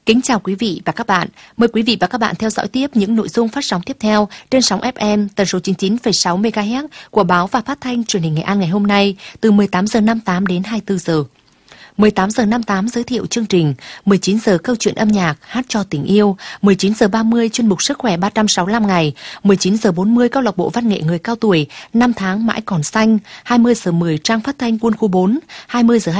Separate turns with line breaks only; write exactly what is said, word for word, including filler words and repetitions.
Kính chào quý vị và các bạn. Mời quý vị và các bạn theo dõi tiếp những nội dung phát sóng tiếp theo trên sóng ép em tần số chín mươi chín phẩy sáu mê ga héc của báo và phát thanh truyền hình Nghệ An ngày hôm nay từ mười tám giờ năm mươi tám đến hai mươi tư giờ. mười tám giờ năm mươi tám giới thiệu chương trình, mười chín giờ câu chuyện âm nhạc hát cho tình yêu, mười chín giờ ba mươi chuyên mục sức khỏe ba trăm sáu mươi lăm ngày, mười chín giờ bốn mươi câu lạc bộ văn nghệ người cao tuổi năm tháng mãi còn xanh, hai mươi giờ mười trang phát thanh quân khu bốn, hai mươi giờ